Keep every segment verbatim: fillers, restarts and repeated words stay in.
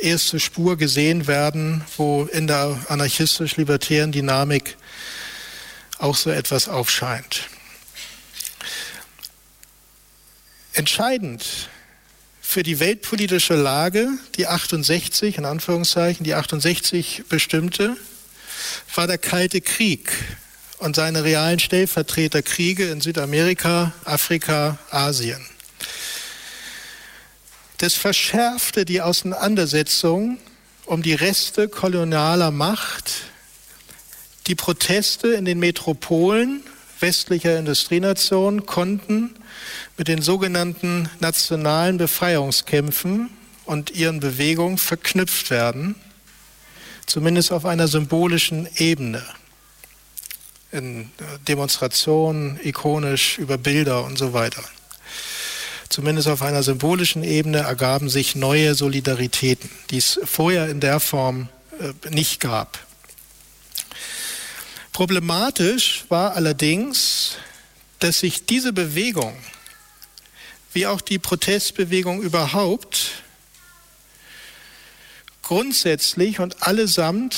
erste Spur gesehen werden, wo in der anarchistisch-libertären Dynamik auch so etwas aufscheint. Entscheidend für die weltpolitische Lage, die achtundsechzig, in Anführungszeichen, die achtundsechzig bestimmte, war der Kalte Krieg und seine realen Stellvertreterkriege in Südamerika, Afrika, Asien. Das verschärfte die Auseinandersetzung um die Reste kolonialer Macht, die Proteste in den Metropolen westlicher Industrienationen konnten mit den sogenannten nationalen Befreiungskämpfen und ihren Bewegungen verknüpft werden, zumindest auf einer symbolischen Ebene, in Demonstrationen, ikonisch, über Bilder und so weiter. Zumindest auf einer symbolischen Ebene ergaben sich neue Solidaritäten, die es vorher in der Form äh, nicht gab. Problematisch war allerdings, dass sich diese Bewegung, wie auch die Protestbewegung überhaupt, grundsätzlich und allesamt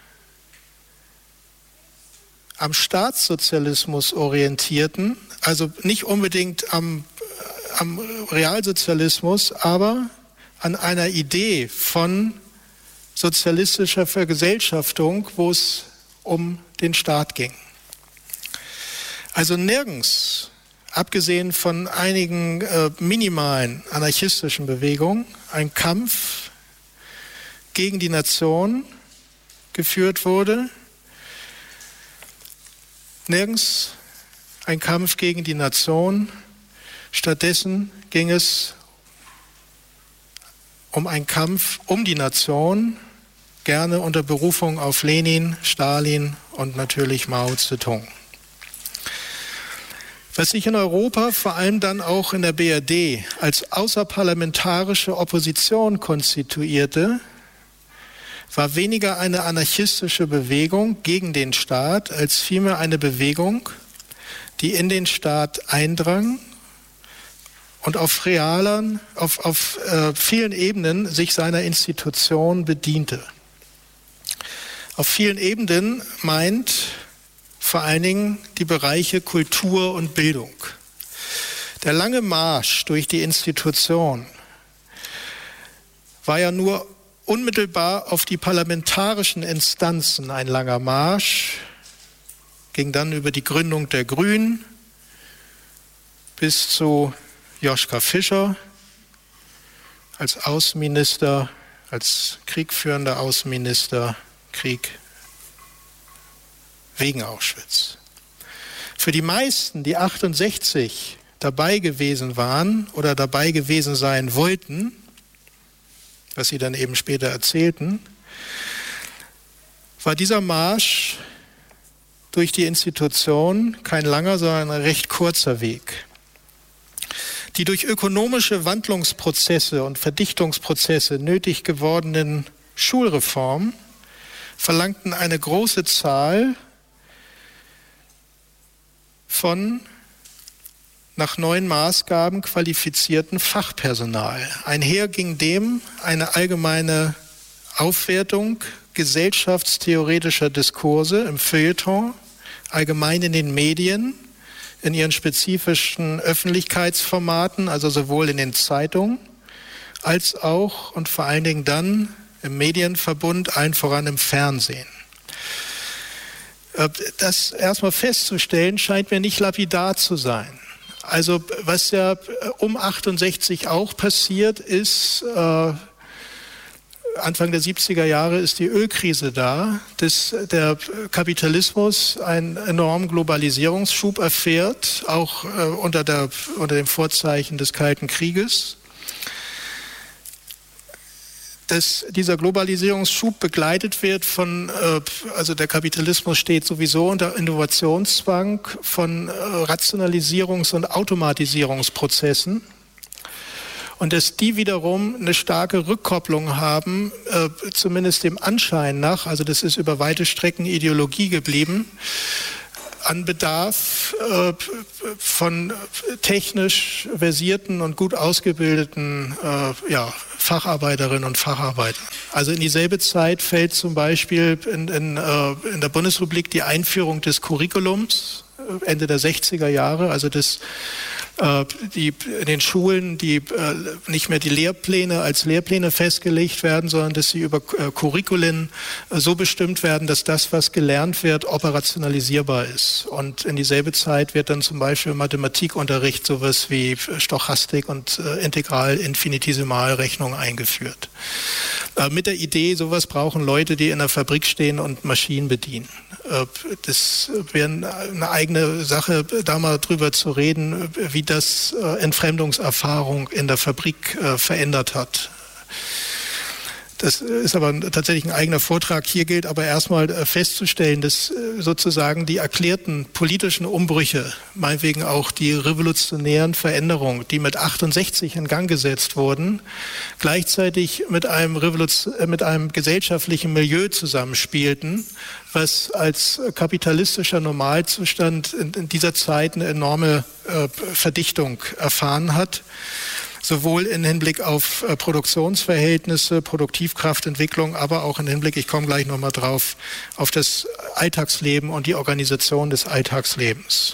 am Staatssozialismus orientierten, also nicht unbedingt am, am Realsozialismus, aber an einer Idee von sozialistischer Vergesellschaftung, wo es um den Staat ging. Also nirgends, abgesehen von einigen äh, minimalen anarchistischen Bewegungen, ein Kampf gegen die Nation geführt wurde. Nirgends ein Kampf gegen die Nation. Stattdessen ging es um einen Kampf um die Nation, gerne unter Berufung auf Lenin, Stalin und natürlich Mao Zedong. Was sich in Europa, vor allem dann auch in der B R D, als außerparlamentarische Opposition konstituierte, war weniger eine anarchistische Bewegung gegen den Staat, als vielmehr eine Bewegung, die in den Staat eindrang und auf realen, auf, auf äh, vielen Ebenen sich seiner Institution bediente. Auf vielen Ebenen meint vor allen Dingen die Bereiche Kultur und Bildung. Der lange Marsch durch die Institution war ja nur unmittelbar auf die parlamentarischen Instanzen ein langer Marsch, ging dann über die Gründung der Grünen bis zu Joschka Fischer als Außenminister, als kriegführender Außenminister, Krieg wegen Auschwitz. Für die meisten, die achtundsechzig dabei gewesen waren oder dabei gewesen sein wollten, was sie dann eben später erzählten, war dieser Marsch durch die Institution kein langer, sondern ein recht kurzer Weg. Die durch ökonomische Wandlungsprozesse und Verdichtungsprozesse nötig gewordenen Schulreformen verlangten eine große Zahl von nach neuen Maßgaben qualifizierten Fachpersonal. Einher ging dem eine allgemeine Aufwertung gesellschaftstheoretischer Diskurse im Feuilleton, allgemein in den Medien, in ihren spezifischen Öffentlichkeitsformaten, also sowohl in den Zeitungen, als auch und vor allen Dingen dann im Medienverbund, allen voran im Fernsehen. Das erstmal festzustellen, scheint mir nicht lapidar zu sein. Also was ja um achtundsechzig auch passiert ist, äh, Anfang der siebziger Jahre ist die Ölkrise da, dass der Kapitalismus einen enormen Globalisierungsschub erfährt, auch äh, unter, der, unter dem Vorzeichen des Kalten Krieges. Dass dieser Globalisierungsschub begleitet wird von, äh, also der Kapitalismus steht sowieso unter Innovationszwang von äh, Rationalisierungs- und Automatisierungsprozessen. Und dass die wiederum eine starke Rückkopplung haben, äh, zumindest dem Anschein nach, also das ist über weite Strecken Ideologie geblieben, an Bedarf äh, von technisch versierten und gut ausgebildeten äh, ja, Facharbeiterinnen und Facharbeiter. Also in dieselbe Zeit fällt zum Beispiel in, in, äh, in der Bundesrepublik die Einführung des Curriculums, Ende der sechziger Jahre, also das, äh, die, in den Schulen, die äh, nicht mehr die Lehrpläne als Lehrpläne festgelegt werden, sondern dass sie über äh, Curriculen äh, so bestimmt werden, dass das, was gelernt wird, operationalisierbar ist. Und in dieselbe Zeit wird dann zum Beispiel Mathematikunterricht sowas wie Stochastik und äh, Integral-Infinitesimalrechnung eingeführt. Äh, mit der Idee, sowas brauchen Leute, die in der Fabrik stehen und Maschinen bedienen. Äh, das wäre eine eigene Sache, da mal drüber zu reden, wie das äh, Entfremdungserfahrung in der Fabrik äh, verändert hat. Das ist aber tatsächlich ein eigener Vortrag. Hier gilt aber erstmal festzustellen, dass sozusagen die erklärten politischen Umbrüche, meinetwegen auch die revolutionären Veränderungen, die mit achtundsechzig in Gang gesetzt wurden, gleichzeitig mit einem, Revolution, mit einem gesellschaftlichen Milieu zusammenspielten, was als kapitalistischer Normalzustand in dieser Zeit eine enorme äh, Verdichtung erfahren hat. Sowohl im Hinblick auf äh, Produktionsverhältnisse, Produktivkraftentwicklung, aber auch im Hinblick, ich komme gleich nochmal drauf, auf das Alltagsleben und die Organisation des Alltagslebens.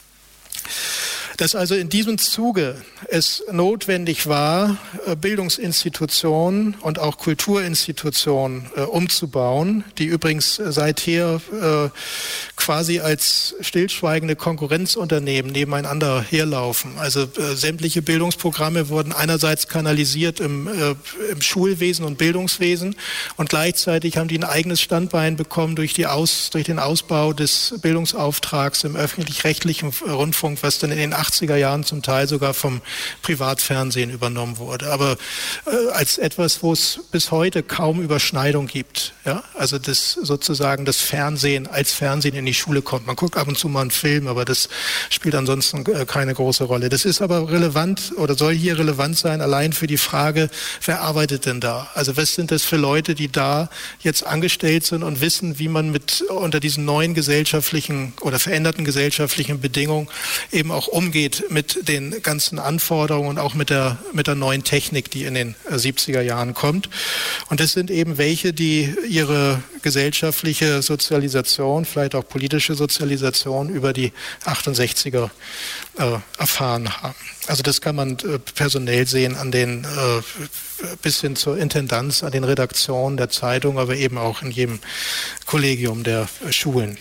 Dass also in diesem Zuge es notwendig war, Bildungsinstitutionen und auch Kulturinstitutionen äh, umzubauen, die übrigens seither äh, quasi als stillschweigende Konkurrenzunternehmen nebeneinander herlaufen. Also äh, sämtliche Bildungsprogramme wurden einerseits kanalisiert im, äh, im Schulwesen und Bildungswesen und gleichzeitig haben die ein eigenes Standbein bekommen durch, die Aus, durch den Ausbau des Bildungsauftrags im öffentlich-rechtlichen Rundfunk, was dann in den achtziger Jahren zum Teil sogar vom Privatfernsehen übernommen wurde. Aber äh, als etwas, wo es bis heute kaum Überschneidung gibt. Ja? Also das sozusagen das Fernsehen als Fernsehen in die Schule kommt. Man guckt ab und zu mal einen Film, aber das spielt ansonsten äh, keine große Rolle. Das ist aber relevant oder soll hier relevant sein, allein für die Frage, wer arbeitet denn da? Also was sind das für Leute, die da jetzt angestellt sind und wissen, wie man mit unter diesen neuen gesellschaftlichen oder veränderten gesellschaftlichen Bedingungen eben auch umgeht mit den ganzen Anforderungen und auch mit der, mit der neuen Technik, die in den siebziger Jahren kommt. Und das sind eben welche, die ihre gesellschaftliche Sozialisation, vielleicht auch politische Sozialisation über die achtundsechziger äh, erfahren haben. Also das kann man äh, personell sehen an den, äh, bis hin zur Intendanz, an den Redaktionen der Zeitung, aber eben auch in jedem Kollegium der äh, Schulen.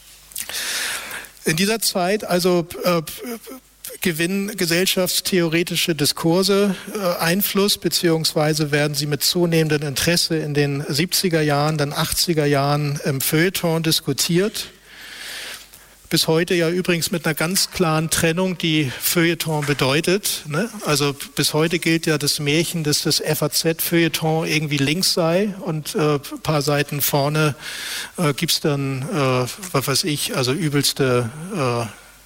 In dieser Zeit also äh, gewinnen gesellschaftstheoretische Diskurse äh, Einfluss, beziehungsweise werden sie mit zunehmendem Interesse in den siebziger Jahren, dann achtziger Jahren im Feuilleton diskutiert. Bis heute ja übrigens mit einer ganz klaren Trennung, die Feuilleton bedeutet. Ne? Also bis heute gilt ja das Märchen, dass das F A Z-Feuilleton irgendwie links sei und äh, ein paar Seiten vorne äh, gibt es dann, äh, was weiß ich, also übelste äh,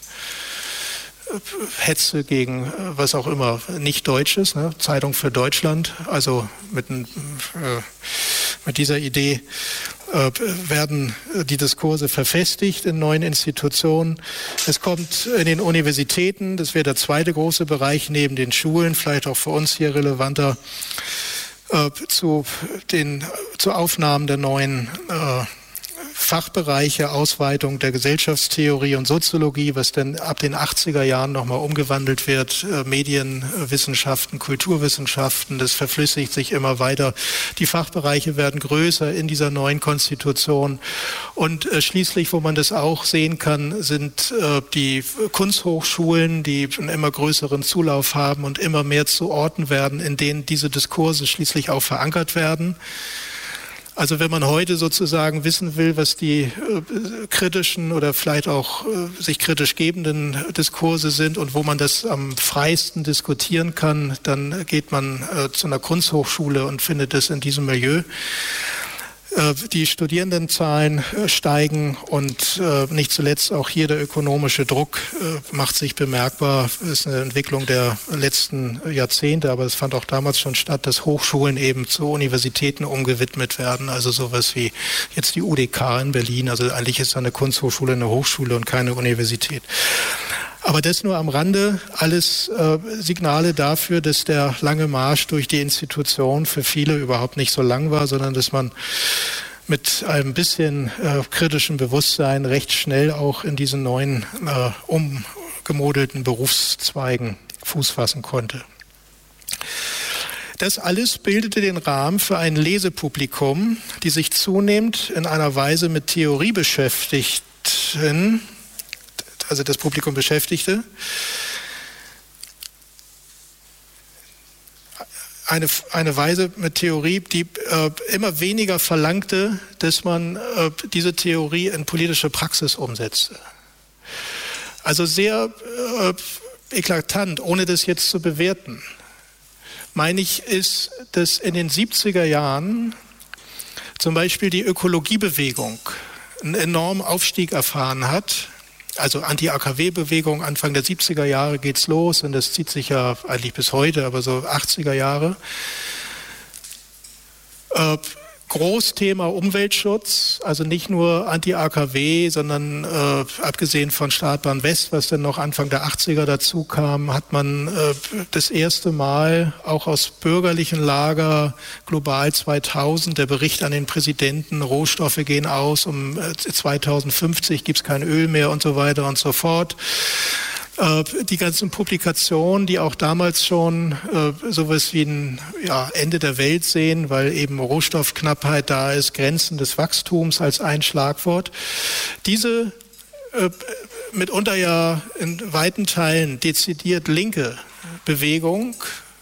Hetze gegen äh, was auch immer, nicht Deutsches, ne? Zeitung für Deutschland, also mit, äh, mit dieser Idee äh, werden die Diskurse verfestigt in neuen Institutionen. Es kommt in den Universitäten, das wäre der zweite große Bereich neben den Schulen, vielleicht auch für uns hier relevanter, äh, zu den zu Aufnahmen der neuen äh, Fachbereiche, Ausweitung der Gesellschaftstheorie und Soziologie, was dann ab den achtziger Jahren nochmal umgewandelt wird, äh, Medienwissenschaften, Kulturwissenschaften, das verflüssigt sich immer weiter. Die Fachbereiche werden größer in dieser neuen Konstitution und äh, schließlich, wo man das auch sehen kann, sind äh, die Kunsthochschulen, die einen immer größeren Zulauf haben und immer mehr zu Orten werden, in denen diese Diskurse schließlich auch verankert werden. Also wenn man heute sozusagen wissen will, was die äh, kritischen oder vielleicht auch äh, sich kritisch gebenden Diskurse sind und wo man das am freiesten diskutieren kann, dann geht man äh, zu einer Kunsthochschule und findet es in diesem Milieu. Äh, die Studierendenzahlen äh, steigen und äh, nicht zuletzt auch hier der ökonomische Druck äh, macht sich bemerkbar. Das ist eine Entwicklung der letzten Jahrzehnte, aber es fand auch damals schon statt, dass Hochschulen eben zu Universitäten umgewidmet werden. Also sowas wie jetzt die U D K in Berlin. Also eigentlich ist eine Kunsthochschule eine Hochschule und keine Universität. Aber das nur am Rande, alles äh, Signale dafür, dass der lange Marsch durch die Institution für viele überhaupt nicht so lang war, sondern dass man mit einem bisschen äh, kritischem Bewusstsein recht schnell auch in diesen neuen äh, umgemodelten Berufszweigen Fuß fassen konnte. Das alles bildete den Rahmen für ein Lesepublikum, die sich zunehmend in einer Weise mit Theorie beschäftigten, also das Publikum beschäftigte, eine, eine Weise mit Theorie, die äh, immer weniger verlangte, dass man äh, diese Theorie in politische Praxis umsetzte. Also sehr äh, eklatant, ohne das jetzt zu bewerten, meine ich, ist, dass in den siebziger Jahren zum Beispiel die Ökologiebewegung einen enormen Aufstieg erfahren hat. Also Anti-A K W-Bewegung, Anfang der siebziger Jahre geht's los und das zieht sich ja eigentlich bis heute, aber so achtziger Jahre. Äh, Großthema Umweltschutz, also nicht nur Anti-A K W, sondern äh, abgesehen von Startbahn West, was dann noch Anfang der achtziger dazu kam, hat man äh, das erste Mal auch aus bürgerlichen Lager Global zweitausend, der Bericht an den Präsidenten, Rohstoffe gehen aus, um äh, zweitausendfünfzig gibt es kein Öl mehr und so weiter und so fort. Die ganzen Publikationen, die auch damals schon äh, sowas wie ein ja, Ende der Welt sehen, weil eben Rohstoffknappheit da ist, Grenzen des Wachstums als ein Schlagwort. Diese äh, mitunter ja in weiten Teilen dezidiert linke Bewegung,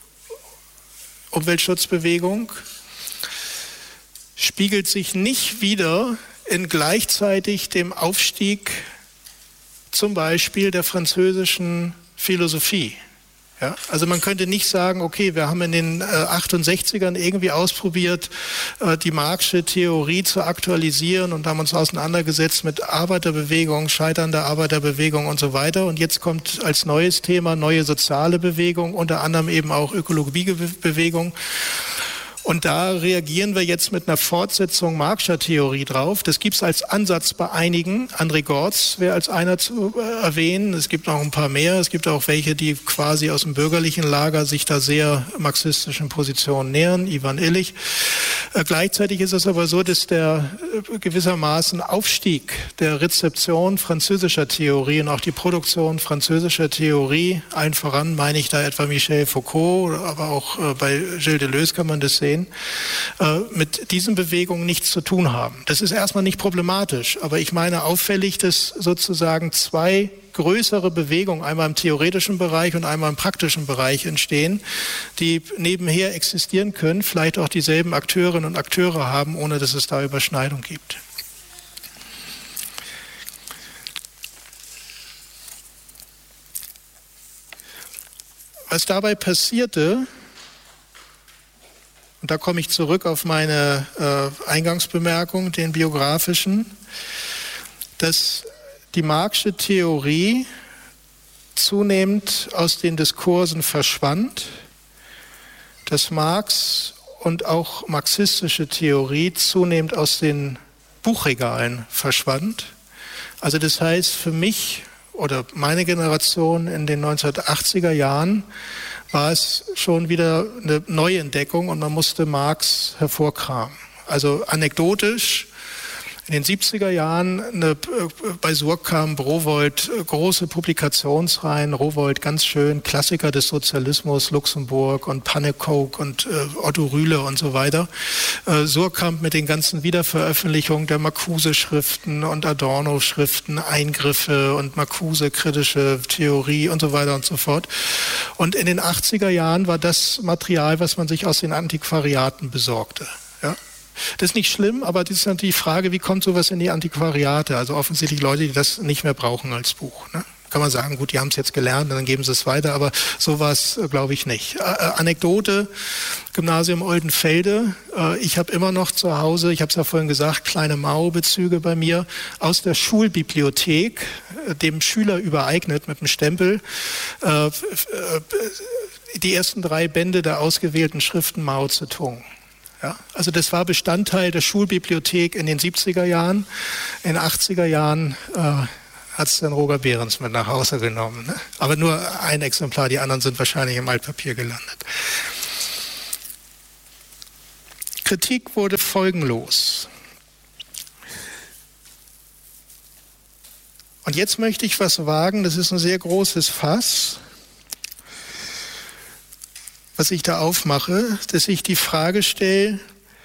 Umweltschutzbewegung, spiegelt sich nicht wieder in gleichzeitig dem Aufstieg zum Beispiel der französischen Philosophie. Ja, also man könnte nicht sagen, okay, wir haben in den äh, achtundsechzigern irgendwie ausprobiert, äh, die Marxische Theorie zu aktualisieren und haben uns auseinandergesetzt mit Arbeiterbewegung, scheiternder Arbeiterbewegung und so weiter. Und jetzt kommt als neues Thema neue soziale Bewegung, unter anderem eben auch Ökologiebewegung. Und da reagieren wir jetzt mit einer Fortsetzung Marxischer Theorie drauf. Das gibt es als Ansatz bei einigen. André Gorz wäre als einer zu erwähnen. Es gibt noch ein paar mehr. Es gibt auch welche, die quasi aus dem bürgerlichen Lager sich da sehr marxistischen Positionen nähern. Ivan Illich. Äh, gleichzeitig ist es aber so, dass der äh, gewissermaßen Aufstieg der Rezeption französischer Theorie und auch die Produktion französischer Theorie, allen voran meine ich da etwa Michel Foucault, aber auch äh, bei Gilles Deleuze kann man das sehen, mit diesen Bewegungen nichts zu tun haben. Das ist erstmal nicht problematisch, aber ich meine auffällig, dass sozusagen zwei größere Bewegungen, einmal im theoretischen Bereich und einmal im praktischen Bereich entstehen, die nebenher existieren können, vielleicht auch dieselben Akteurinnen und Akteure haben, ohne dass es da Überschneidung gibt. Was dabei passierte, und da komme ich zurück auf meine äh, Eingangsbemerkung, den biografischen, dass die Marxische Theorie zunehmend aus den Diskursen verschwand, dass Marx und auch marxistische Theorie zunehmend aus den Buchregalen verschwand. Also das heißt für mich oder meine Generation in den neunzehnhundertachtziger Jahren war es schon wieder eine Neuentdeckung und man musste Marx hervorkramen. Also anekdotisch, in den siebziger Jahren eine, bei Surkamp, Rowohlt, große Publikationsreihen, Rowohlt ganz schön, Klassiker des Sozialismus, Luxemburg und Pannekow und äh, Otto Rühle und so weiter. Äh, Surkamp mit den ganzen Wiederveröffentlichungen der Marcuse-Schriften und Adorno-Schriften, Eingriffe und Marcuse-kritische Theorie und so weiter und so fort. Und in den achtziger Jahren war das Material, was man sich aus den Antiquariaten besorgte. Ja? Das ist nicht schlimm, aber das ist natürlich die Frage, wie kommt sowas in die Antiquariate? Also offensichtlich Leute, die das nicht mehr brauchen als Buch. Ne? Kann man sagen, gut, die haben es jetzt gelernt, dann geben sie es weiter, aber sowas äh, glaube ich nicht. Äh, Anekdote, Gymnasium Oldenfelde. Äh, ich habe immer noch zu Hause, ich habe es ja vorhin gesagt, kleine Mao-Bezüge bei mir, aus der Schulbibliothek, äh, dem Schüler übereignet mit dem Stempel, äh, äh, die ersten drei Bände der ausgewählten Schriften Mao Zedong. Ja, also das war Bestandteil der Schulbibliothek in den siebziger Jahren. In den achtziger Jahren äh, hat es dann Roger Behrens mit nach Hause genommen. Ne? Aber nur ein Exemplar, die anderen sind wahrscheinlich im Altpapier gelandet. Kritik wurde folgenlos. Und jetzt möchte ich was wagen, das ist ein sehr großes Fass, was ich da aufmache, dass ich die Frage stelle,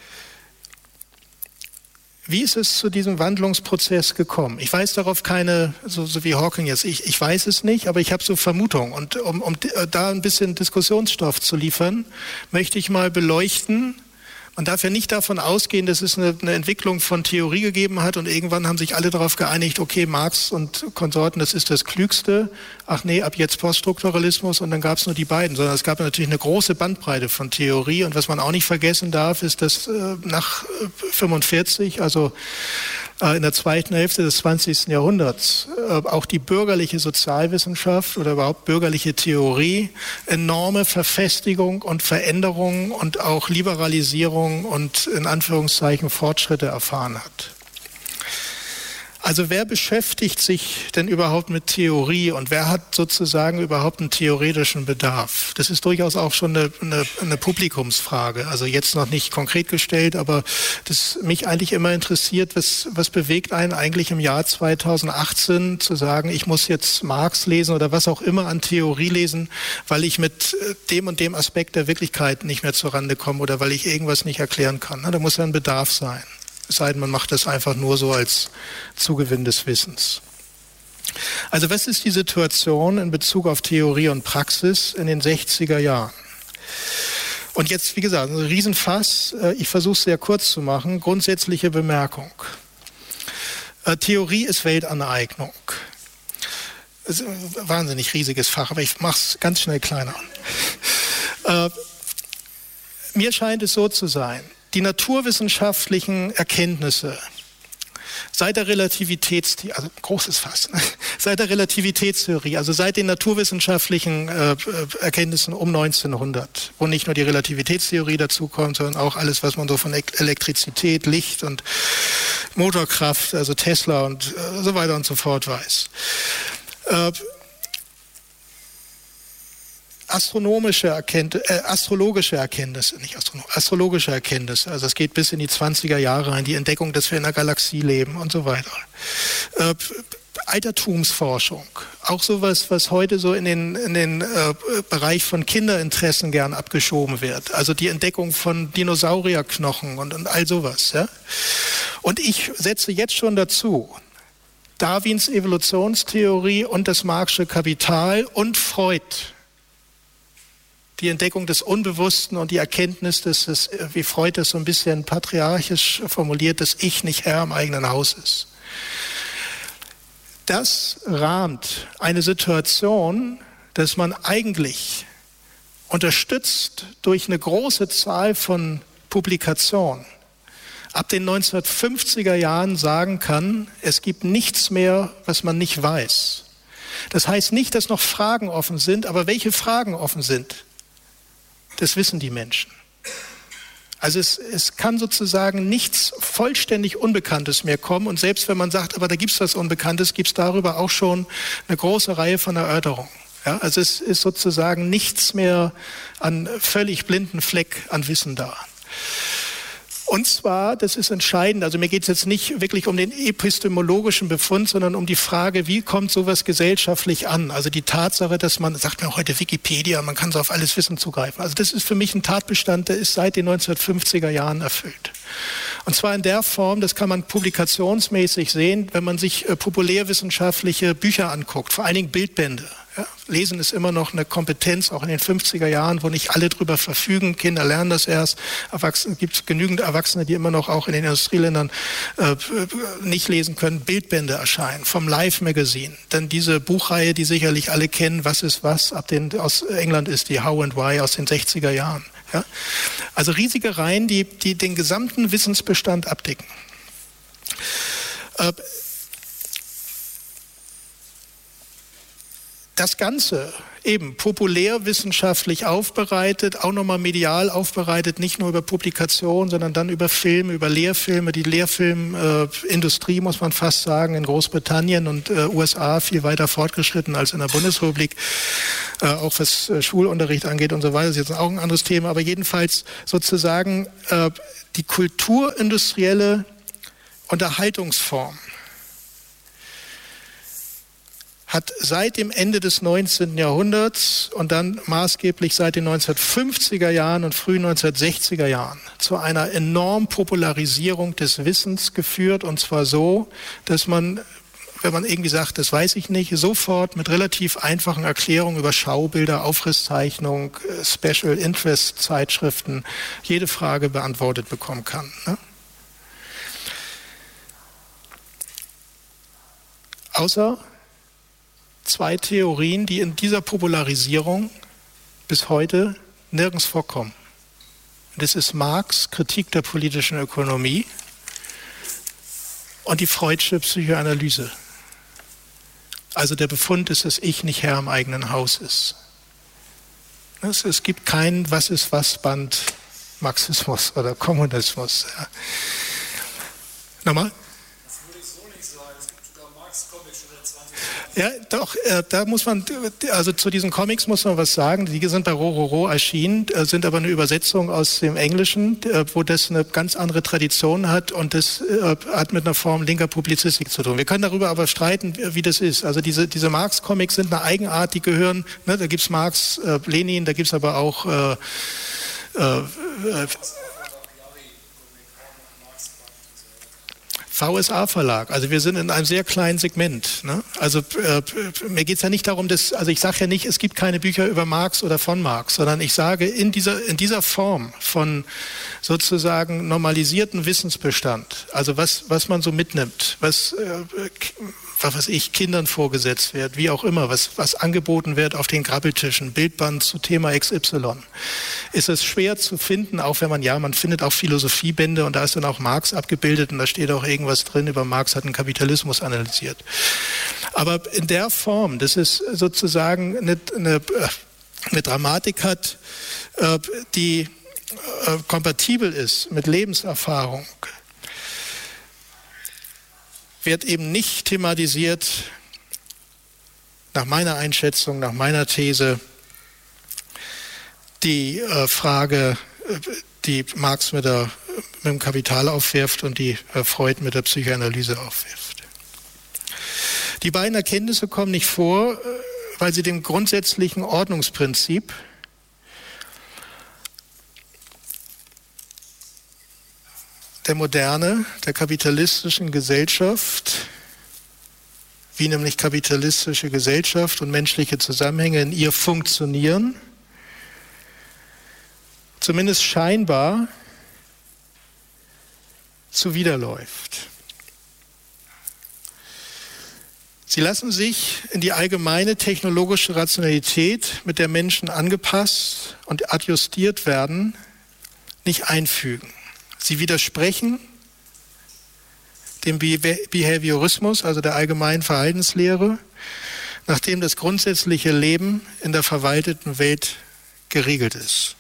wie ist es zu diesem Wandlungsprozess gekommen? Ich weiß darauf keine, so, so wie Hawking jetzt, ich, ich weiß es nicht, aber ich habe so Vermutungen. Und um, um da ein bisschen Diskussionsstoff zu liefern, möchte ich mal beleuchten. Man darf ja nicht davon ausgehen, dass es eine, eine Entwicklung von Theorie gegeben hat und irgendwann haben sich alle darauf geeinigt, okay, Marx und Konsorten, das ist das Klügste. Ach nee, ab jetzt Poststrukturalismus und dann gab es nur die beiden. Sondern es gab natürlich eine große Bandbreite von Theorie. Und was man auch nicht vergessen darf, ist, dass äh, nach fünfundvierzig, also äh, in der zweiten Hälfte des zwanzigsten Jahrhunderts, äh, auch die bürgerliche Sozialwissenschaft oder überhaupt bürgerliche Theorie enorme Verfestigung und Veränderung und auch Liberalisierung und in Anführungszeichen Fortschritte erfahren hat. Also wer beschäftigt sich denn überhaupt mit Theorie und wer hat sozusagen überhaupt einen theoretischen Bedarf? Das ist durchaus auch schon eine, eine, eine Publikumsfrage, also jetzt noch nicht konkret gestellt, aber das mich eigentlich immer interessiert, was, was bewegt einen eigentlich im Jahr zweitausendachtzehn zu sagen, ich muss jetzt Marx lesen oder was auch immer an Theorie lesen, weil ich mit dem und dem Aspekt der Wirklichkeit nicht mehr zurande komme oder weil ich irgendwas nicht erklären kann. Da muss ja ein Bedarf sein. Es sei denn, man macht das einfach nur so als Zugewinn des Wissens. Also was ist die Situation in Bezug auf Theorie und Praxis in den sechziger Jahren? Und jetzt, wie gesagt, ein Riesenfass. Ich versuche es sehr kurz zu machen. Grundsätzliche Bemerkung. Theorie ist Weltaneignung. Das ist ein wahnsinnig riesiges Fach, aber ich mache es ganz schnell kleiner. Mir scheint es so zu sein, die naturwissenschaftlichen Erkenntnisse seit der Relativitätstheorie, also großes Fass, ne? seit der Relativitätstheorie, also seit den naturwissenschaftlichen äh, Erkenntnissen um neunzehnhundert, wo nicht nur die Relativitätstheorie dazukommt, sondern auch alles, was man so von Elektrizität, Licht und Motorkraft, also Tesla und äh, so weiter und so fort weiß. Äh, Astronomische Erkenntnisse, äh, astrologische Erkenntnisse, nicht Astronom, astrologische Erkenntnisse, also es geht bis in die zwanziger Jahre rein, die Entdeckung, dass wir in einer Galaxie leben und so weiter. Äh, Altertumsforschung, auch sowas, was heute so in den, in den äh, Bereich von Kinderinteressen gern abgeschoben wird, also die Entdeckung von Dinosaurierknochen und, und all sowas. Ja? Und ich setze jetzt schon dazu, Darwins Evolutionstheorie und das Marxische Kapital und Freud, die Entdeckung des Unbewussten und die Erkenntnis, dass es, wie Freud das so ein bisschen patriarchisch formuliert, dass Ich nicht Herr im eigenen Haus ist. Das rahmt eine Situation, dass man eigentlich unterstützt durch eine große Zahl von Publikationen ab den neunzehnhundertfünfziger Jahren sagen kann, es gibt nichts mehr, was man nicht weiß. Das heißt nicht, dass noch Fragen offen sind, aber welche Fragen offen sind, das wissen die Menschen. Also es, es kann sozusagen nichts vollständig Unbekanntes mehr kommen. Und selbst wenn man sagt, aber da gibt es was Unbekanntes, gibt es darüber auch schon eine große Reihe von Erörterungen. Ja, also es ist sozusagen nichts mehr an völlig blinden Fleck an Wissen da. Und zwar, das ist entscheidend, also mir geht es jetzt nicht wirklich um den epistemologischen Befund, sondern um die Frage, wie kommt sowas gesellschaftlich an? Also die Tatsache, dass man, sagt mir heute Wikipedia, man kann so auf alles Wissen zugreifen. Also das ist für mich ein Tatbestand, der ist seit den neunzehnhundertfünfziger Jahren erfüllt. Und zwar in der Form, das kann man publikationsmäßig sehen, wenn man sich äh, populärwissenschaftliche Bücher anguckt, vor allen Dingen Bildbände. Ja, Lesen ist immer noch eine Kompetenz, auch in den fünfziger Jahren, wo nicht alle drüber verfügen. Kinder lernen das erst. Es gibt genügend Erwachsene, die immer noch auch in den Industrieländern äh, nicht lesen können. Bildbände erscheinen vom Life Magazine. Dann diese Buchreihe, die sicherlich alle kennen, Was ist was, ab den, aus England ist die How and Why aus den sechziger Jahren. Ja? Also riesige Reihen, die, die den gesamten Wissensbestand abdecken. Äh, das Ganze eben populärwissenschaftlich aufbereitet, auch nochmal medial aufbereitet, nicht nur über Publikationen, sondern dann über Filme, über Lehrfilme. Die Lehrfilmindustrie, äh, muss man fast sagen, in Großbritannien und äh, U S A viel weiter fortgeschritten als in der Bundesrepublik, äh, auch was äh, Schulunterricht angeht und so weiter. Das ist jetzt auch ein anderes Thema, aber jedenfalls sozusagen äh, die kulturindustrielle Unterhaltungsform hat seit dem Ende des neunzehnten Jahrhunderts und dann maßgeblich seit den neunzehnhundertfünfziger Jahren und frühen neunzehnhundertsechziger Jahren zu einer enormen Popularisierung des Wissens geführt, und zwar so, dass man, wenn man irgendwie sagt, das weiß ich nicht, sofort mit relativ einfachen Erklärungen über Schaubilder, Aufrisszeichnung, Special Interest Zeitschriften jede Frage beantwortet bekommen kann, ne? Außer zwei Theorien, die in dieser Popularisierung bis heute nirgends vorkommen. Das ist Marx' Kritik der politischen Ökonomie und die Freud'sche Psychoanalyse. Also der Befund ist, dass Ich nicht Herr im eigenen Haus ist. Es, es gibt kein Was-ist-was-Band Marxismus oder Kommunismus. Ja. Nochmal? Ja, doch, äh, da muss man, also zu diesen Comics muss man was sagen. Die sind bei Rororo erschienen, äh, sind aber eine Übersetzung aus dem Englischen, äh, wo das eine ganz andere Tradition hat, und das äh, hat mit einer Form linker Publizistik zu tun. Wir können darüber aber streiten, wie das ist. Also diese, diese Marx-Comics sind eine Eigenart, die gehören, ne, da gibt's Marx, äh, Lenin, da gibt's aber auch äh, äh, äh, V S A-Verlag. Also wir sind in einem sehr kleinen Segment. Ne? Also äh, mir geht es ja nicht darum, dass, also ich sage ja nicht, es gibt keine Bücher über Marx oder von Marx, sondern ich sage, in dieser, in dieser Form von sozusagen normalisierten Wissensbestand, also was, was man so mitnimmt, was, äh, was weiß ich, Kindern vorgesetzt wird, wie auch immer, was, was angeboten wird auf den Grabbeltischen, Bildband zu Thema X Y, ist es schwer zu finden, auch wenn man, ja, man findet auch Philosophiebände und da ist dann auch Marx abgebildet und da steht auch irgendwas drin über Marx hat den Kapitalismus analysiert. Aber in der Form, dass es sozusagen eine, eine, eine Dramatik hat, die kompatibel ist mit Lebenserfahrung, wird eben nicht thematisiert, nach meiner Einschätzung, nach meiner These, die äh, Frage, äh, die Marx mit, der, mit dem Kapital aufwirft und die äh, Freud mit der Psychoanalyse aufwirft. Die beiden Erkenntnisse kommen nicht vor, äh, weil sie dem grundsätzlichen Ordnungsprinzip der Moderne, der kapitalistischen Gesellschaft, wie nämlich kapitalistische Gesellschaft und menschliche Zusammenhänge in ihr funktionieren, zumindest scheinbar zuwiderläuft. Sie lassen sich in die allgemeine technologische Rationalität, mit der Menschen angepasst und adjustiert werden, nicht einfügen. Sie widersprechen dem Behaviorismus, also der allgemeinen Verhaltenslehre, nachdem das grundsätzliche Leben in der verwalteten Welt geregelt ist.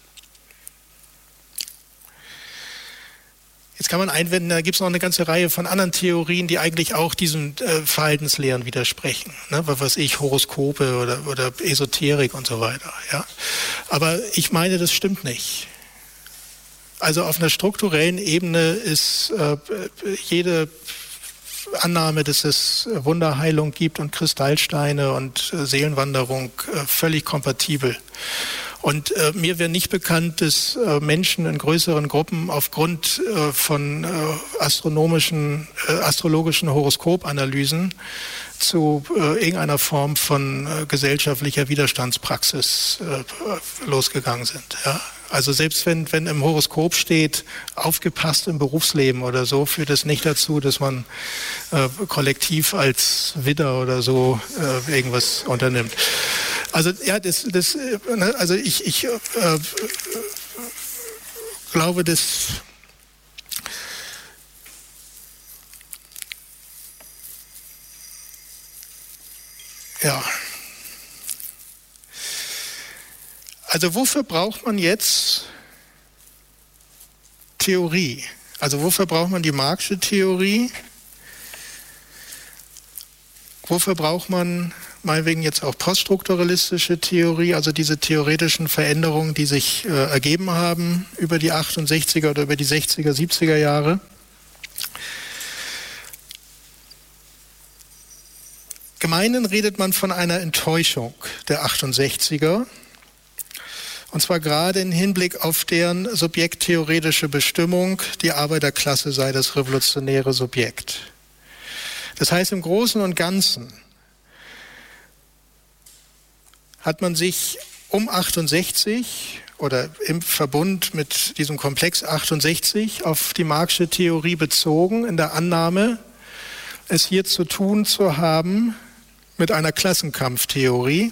Jetzt kann man einwenden, da gibt es noch eine ganze Reihe von anderen Theorien, die eigentlich auch diesen äh, Verhaltenslehren widersprechen. Ne? Was weiß ich, Horoskope oder, oder Esoterik und so weiter. Ja? Aber ich meine, das stimmt nicht. Also auf einer strukturellen Ebene ist äh, jede Annahme, dass es Wunderheilung gibt und Kristallsteine und äh, Seelenwanderung äh, völlig kompatibel. Und äh, mir wäre nicht bekannt, dass äh, Menschen in größeren Gruppen aufgrund äh, von äh, astronomischen, äh, astrologischen Horoskopanalysen zu äh, irgendeiner Form von äh, gesellschaftlicher Widerstandspraxis äh, losgegangen sind. Ja? Also selbst wenn, wenn im Horoskop steht, aufgepasst im Berufsleben oder so, führt es nicht dazu, dass man äh, kollektiv als Widder oder so äh, irgendwas unternimmt. Also ja, das, das, also ich, ich äh, glaube, dass ja, Also wofür braucht man jetzt Theorie? Also wofür braucht man die Marxische Theorie? Wofür braucht man meinetwegen jetzt auch poststrukturalistische Theorie, also diese theoretischen Veränderungen, die sich äh, ergeben haben über die achtundsechziger oder über die sechziger, siebziger Jahre? Gemeinhin redet man von einer Enttäuschung der achtundsechziger, und zwar gerade im Hinblick auf deren subjekttheoretische Bestimmung, die Arbeiterklasse sei das revolutionäre Subjekt. Das heißt, im Großen und Ganzen hat man sich um achtundsechzig oder im Verbund mit diesem Komplex achtundsechzig auf die Marxische Theorie bezogen, in der Annahme, es hier zu tun zu haben mit einer Klassenkampftheorie,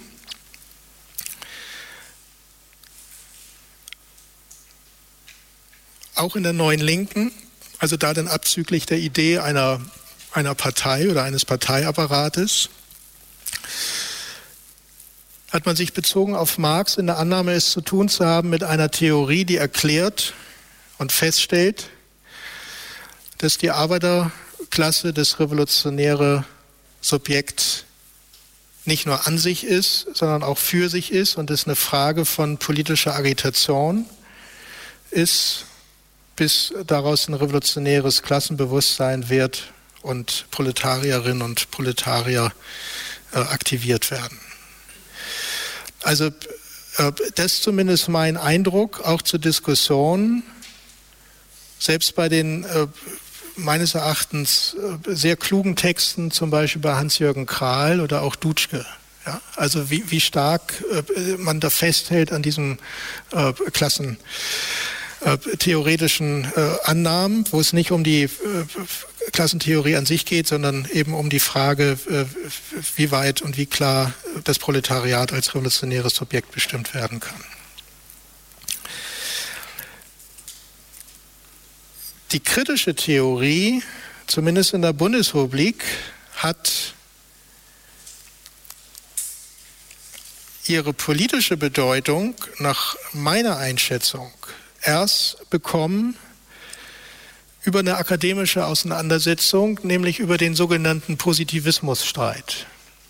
auch in der Neuen Linken, also da dann abzüglich der Idee einer, einer Partei oder eines Parteiapparates, hat man sich bezogen auf Marx in der Annahme, es zu tun zu haben mit einer Theorie, die erklärt und feststellt, dass die Arbeiterklasse das revolutionäre Subjekt nicht nur an sich ist, sondern auch für sich ist und es eine Frage von politischer Agitation ist, bis daraus ein revolutionäres Klassenbewusstsein wird und Proletarierinnen und Proletarier äh, aktiviert werden. Also äh, das ist zumindest mein Eindruck, auch zur Diskussion, selbst bei den äh, meines Erachtens äh, sehr klugen Texten, zum Beispiel bei Hans-Jürgen Krahl oder auch Dutschke. Ja? Also wie, wie stark äh, man da festhält an diesem äh, Klassen. theoretischen äh, Annahmen, wo es nicht um die äh, Klassentheorie an sich geht, sondern eben um die Frage, äh, wie weit und wie klar das Proletariat als revolutionäres Subjekt bestimmt werden kann. Die kritische Theorie, zumindest in der Bundesrepublik, hat ihre politische Bedeutung nach meiner Einschätzung erst bekommen über eine akademische Auseinandersetzung, nämlich über den sogenannten Positivismusstreit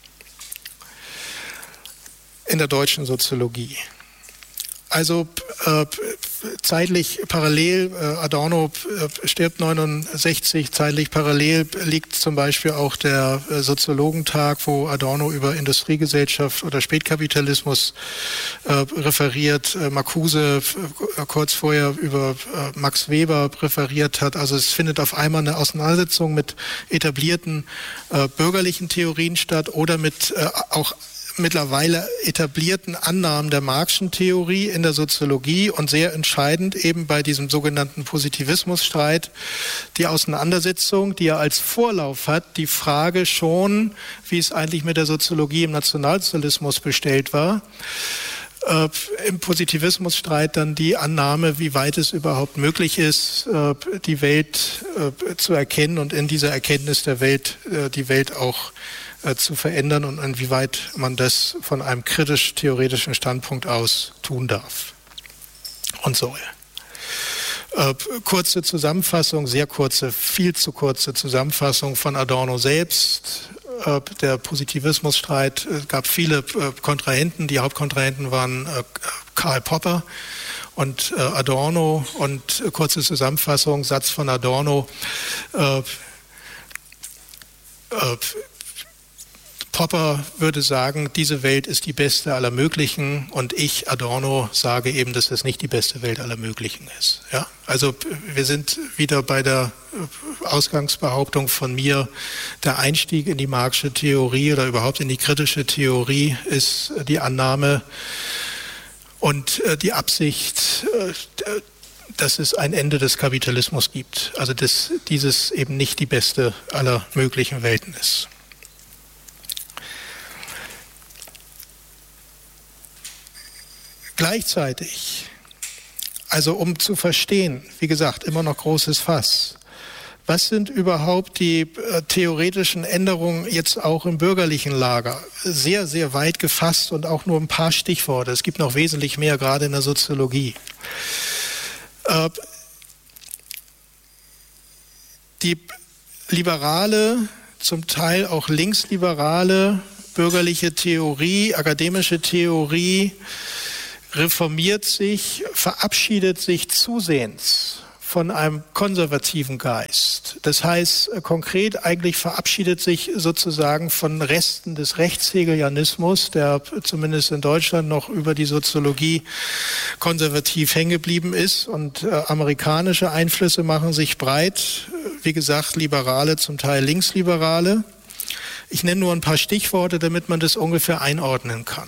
in der deutschen Soziologie. Also äh, zeitlich parallel, äh, Adorno äh, stirbt neunundsechzig, zeitlich parallel liegt zum Beispiel auch der äh, Soziologentag, wo Adorno über Industriegesellschaft oder Spätkapitalismus äh, referiert, äh, Marcuse äh, kurz vorher über äh, Max Weber referiert hat. Also es findet auf einmal eine Auseinandersetzung mit etablierten äh, bürgerlichen Theorien statt oder mit äh, auch mittlerweile etablierten Annahmen der Marxischen Theorie in der Soziologie und sehr entscheidend eben bei diesem sogenannten Positivismusstreit die Auseinandersetzung, die ja als Vorlauf hat, die Frage schon, wie es eigentlich mit der Soziologie im Nationalsozialismus bestellt war, äh, im Positivismusstreit dann die Annahme, wie weit es überhaupt möglich ist, äh, die Welt äh, zu erkennen und in dieser Erkenntnis der Welt äh, die Welt auch zu verändern und inwieweit man das von einem kritisch-theoretischen Standpunkt aus tun darf und soll. Äh, kurze Zusammenfassung, sehr kurze, viel zu kurze Zusammenfassung von Adorno selbst. Äh, der Positivismusstreit, es gab viele äh, Kontrahenten, die Hauptkontrahenten waren äh, Karl Popper und äh, Adorno und äh, kurze Zusammenfassung, Satz von Adorno, äh, äh, Popper würde sagen, diese Welt ist die beste aller möglichen und ich, Adorno, sage eben, dass es nicht die beste Welt aller möglichen ist. Ja? Also wir sind wieder bei der Ausgangsbehauptung von mir, der Einstieg in die Marxische Theorie oder überhaupt in die kritische Theorie ist die Annahme und die Absicht, dass es ein Ende des Kapitalismus gibt. Also dass dieses eben nicht die beste aller möglichen Welten ist. Gleichzeitig, also um zu verstehen, wie gesagt, immer noch großes Fass, Was sind überhaupt die äh, theoretischen Änderungen jetzt auch im bürgerlichen Lager? Sehr, sehr weit gefasst und auch nur ein paar Stichworte. Es gibt noch wesentlich mehr, gerade in der Soziologie. Äh, die liberale, zum Teil auch linksliberale bürgerliche Theorie, akademische Theorie reformiert sich, verabschiedet sich zusehends von einem konservativen Geist. Das heißt, konkret eigentlich verabschiedet sich sozusagen von Resten des Rechtshegelianismus, der zumindest in Deutschland noch über die Soziologie konservativ hängen geblieben ist. Und äh, amerikanische Einflüsse machen sich breit, wie gesagt, Liberale, zum Teil Linksliberale. Ich nenne nur ein paar Stichworte, damit man das ungefähr einordnen kann.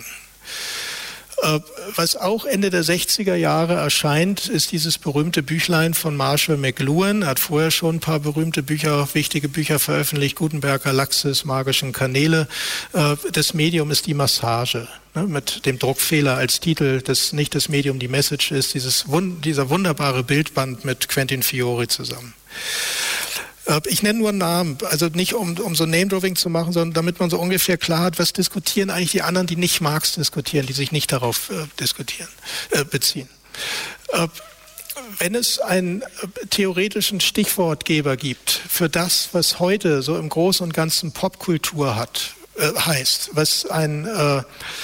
Was auch Ende der sechziger Jahre erscheint, ist dieses berühmte Büchlein von Marshall McLuhan. Er hat vorher schon ein paar berühmte Bücher, wichtige Bücher veröffentlicht, Gutenberger Laxis, magischen Kanäle. Das Medium ist die Massage, ne, mit dem Druckfehler als Titel, das nicht das Medium die Message ist, dieses, dieser wunderbare Bildband mit Quentin Fiore zusammen. Ich nenne nur einen Namen, also nicht um, um so Name-Dropping zu machen, sondern damit man so ungefähr klar hat, was diskutieren eigentlich die anderen, die nicht Marx diskutieren, die sich nicht darauf äh, diskutieren, äh, beziehen. Äh, wenn es einen äh, theoretischen Stichwortgeber gibt für das, was heute so im Großen und Ganzen Popkultur hat, äh, heißt, was ein äh,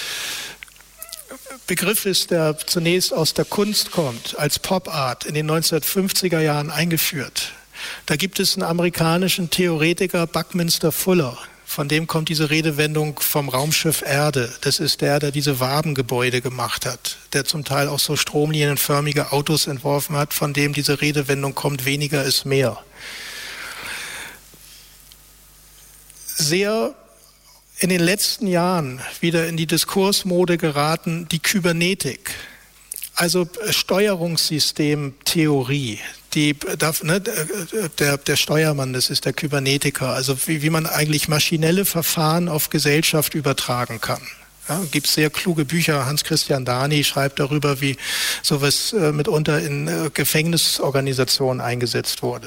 Begriff ist, der zunächst aus der Kunst kommt, als Pop-Art in den neunzehnhundertfünfziger Jahren eingeführt. Da gibt es einen amerikanischen Theoretiker, Buckminster Fuller, von dem kommt diese Redewendung vom Raumschiff Erde. Das ist der, der diese Wabengebäude gemacht hat, der zum Teil auch so stromlinienförmige Autos entworfen hat, von dem diese Redewendung kommt, weniger ist mehr. Sehr in den letzten Jahren wieder in die Diskursmode geraten, die Kybernetik. Also Steuerungssystemtheorie, die, ne, der, der Steuermann, das ist der Kybernetiker, also wie, wie man eigentlich maschinelle Verfahren auf Gesellschaft übertragen kann. Ja, gibt sehr kluge Bücher, Hans-Christian Dani schreibt darüber, wie sowas äh, mitunter in äh, Gefängnisorganisationen eingesetzt wurde.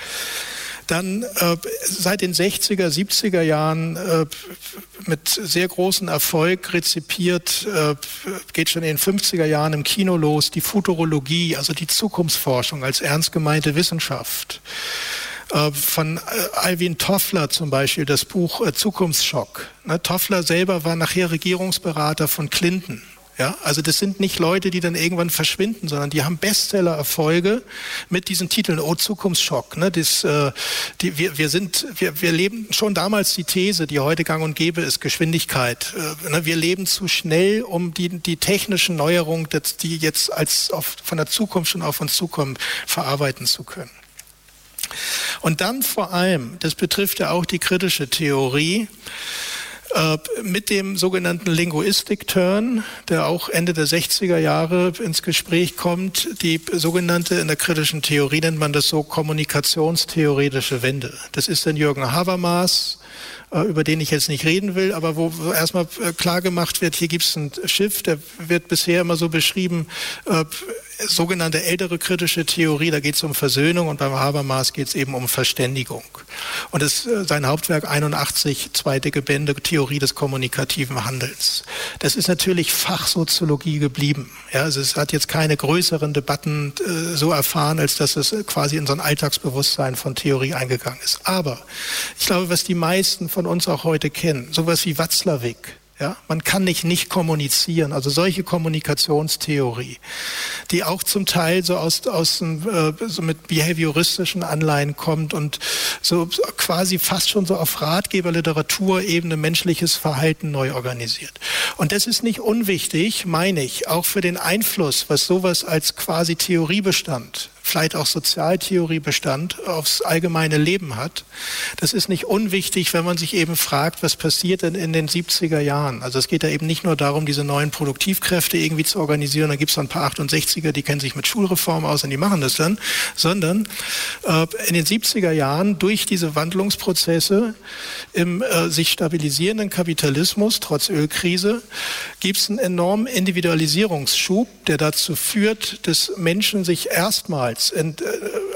Dann äh, seit den sechziger, siebziger Jahren äh, mit sehr großem Erfolg rezipiert, äh, geht schon in den fünfziger Jahren im Kino los, die Futurologie, also die Zukunftsforschung als ernst gemeinte Wissenschaft. Äh, von äh, Alvin Toffler zum Beispiel, das Buch äh, Zukunftsschock. Ne, Toffler selber war nachher Regierungsberater von Clinton. Ja, also das sind nicht Leute, die dann irgendwann verschwinden, sondern die haben Bestseller-Erfolge mit diesen Titeln. Oh, Zukunftsschock. Ne, das, äh, die, wir, wir, sind, wir, wir leben schon damals die These, die heute gang und gäbe ist, Geschwindigkeit. Äh, ne, wir leben zu schnell, um die, die technischen Neuerungen, die jetzt als auf, von der Zukunft schon auf uns zukommen, verarbeiten zu können. Und dann vor allem, das betrifft ja auch die kritische Theorie, mit dem sogenannten Linguistic-Turn, der auch Ende der sechziger Jahre ins Gespräch kommt, die sogenannte, in der kritischen Theorie nennt man das so, kommunikationstheoretische Wende. Das ist dann Jürgen Habermas, über den ich jetzt nicht reden will, aber wo erstmal klar gemacht wird, hier gibt es ein Schiff, der wird bisher immer so beschrieben, äh, sogenannte ältere kritische Theorie, da geht es um Versöhnung und beim Habermas geht es eben um Verständigung. Und das, sein Hauptwerk einundachtzig, zwei dicke Bände, Theorie des kommunikativen Handelns. Das ist natürlich Fachsoziologie geblieben. Ja, also es hat jetzt keine größeren Debatten äh, so erfahren, als dass es quasi in so ein Alltagsbewusstsein von Theorie eingegangen ist. Aber ich glaube, was die meisten von uns auch heute kennen, sowas wie Watzlawick, ja, man kann nicht nicht kommunizieren, also solche Kommunikationstheorie, die auch zum Teil so aus, aus äh, so mit behavioristischen Anleihen kommt und so quasi fast schon so auf Ratgeberliteraturebene menschliches Verhalten neu organisiert. Und das ist nicht unwichtig, meine ich, auch für den Einfluss, was sowas als quasi Theoriebestand, vielleicht auch Sozialtheoriebestand aufs allgemeine Leben hat. Das ist nicht unwichtig, wenn man sich eben fragt, was passiert denn in den siebziger Jahren? Also es geht da eben nicht nur darum, diese neuen Produktivkräfte irgendwie zu organisieren, da gibt es ein paar achtundsechziger, die kennen sich mit Schulreform aus und die machen das dann, sondern äh, in den siebziger Jahren durch diese Wandlungsprozesse im äh, sich stabilisierenden Kapitalismus, trotz Ölkrise, gibt es einen enormen Individualisierungsschub, der dazu führt, dass Menschen sich erstmal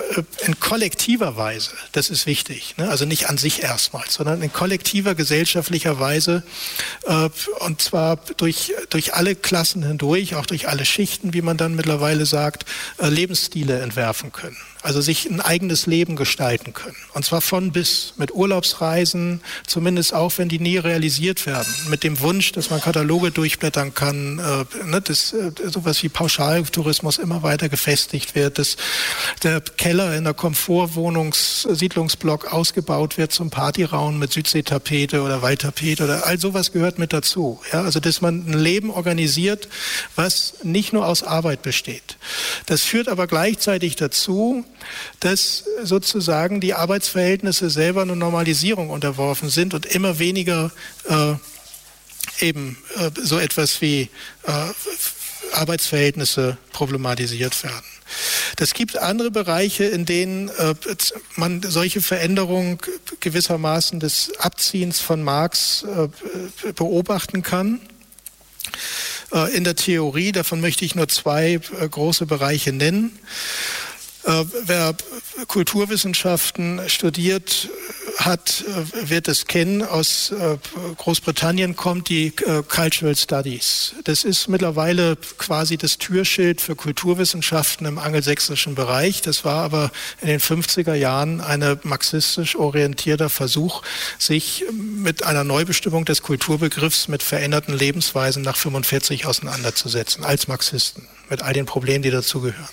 in kollektiver Weise, das ist wichtig, ne? Also nicht an sich erstmals, sondern in kollektiver gesellschaftlicher Weise äh, und zwar durch, durch alle Klassen hindurch, auch durch alle Schichten, wie man dann mittlerweile sagt, äh, Lebensstile entwerfen können. Also sich ein eigenes Leben gestalten können. Und zwar von bis, mit Urlaubsreisen, zumindest auch, wenn die nie realisiert werden. Mit dem Wunsch, dass man Kataloge durchblättern kann, äh, ne, dass äh, sowas wie Pauschaltourismus immer weiter gefestigt wird, dass der Keller in der Komfortwohnungs-Siedlungsblock ausgebaut wird zum Partyraum mit Südseetapete oder Waldtapete oder all sowas gehört mit dazu. Ja? Also dass man ein Leben organisiert, was nicht nur aus Arbeit besteht. Das führt aber gleichzeitig dazu, dass sozusagen die Arbeitsverhältnisse selber einer Normalisierung unterworfen sind und immer weniger äh, eben äh, so etwas wie äh, Arbeitsverhältnisse problematisiert werden. Das gibt andere Bereiche, in denen äh, man solche Veränderungen gewissermaßen des Abziehens von Marx äh, beobachten kann. Äh, in der Theorie, davon möchte ich nur zwei äh, große Bereiche nennen. Äh, wer Kulturwissenschaften studiert hat, äh, wird es kennen. Aus äh, Großbritannien kommt die äh, Cultural Studies. Das ist mittlerweile quasi das Türschild für Kulturwissenschaften im angelsächsischen Bereich. Das war aber in den fünfziger Jahren ein marxistisch orientierter Versuch, sich mit einer Neubestimmung des Kulturbegriffs mit veränderten Lebensweisen nach fünfundvierzig auseinanderzusetzen, als Marxisten, mit all den Problemen, die dazugehören.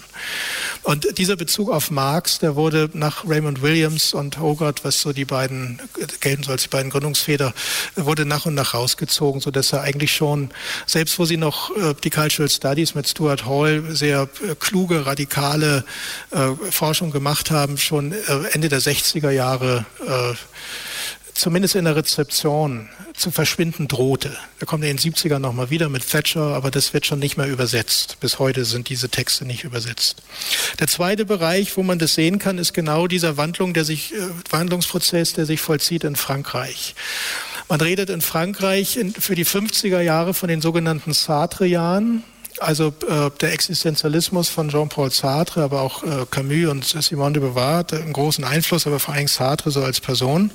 Und dieser Bezug auf Marx, der wurde nach Raymond Williams und Hogarth, was so die beiden gelten soll als die beiden Gründungsväter, wurde nach und nach rausgezogen, sodass er eigentlich schon, selbst wo sie noch äh, die Cultural Studies mit Stuart Hall sehr äh, kluge, radikale äh, Forschung gemacht haben, schon äh, Ende der sechziger Jahre äh, zumindest in der Rezeption zu verschwinden drohte. Da kommt er in den siebzigern nochmal wieder mit Thatcher, aber das wird schon nicht mehr übersetzt. Bis heute sind diese Texte nicht übersetzt. Der zweite Bereich, wo man das sehen kann, ist genau dieser Wandlung, der sich, äh, Wandlungsprozess, der sich vollzieht in Frankreich. Man redet in Frankreich in, für die fünfziger Jahre von den sogenannten Sartre-Jahren. Also äh, der Existenzialismus von Jean-Paul Sartre, aber auch äh, Camus und Simone de Beauvoir hat einen großen Einfluss, aber vor allem Sartre so als Person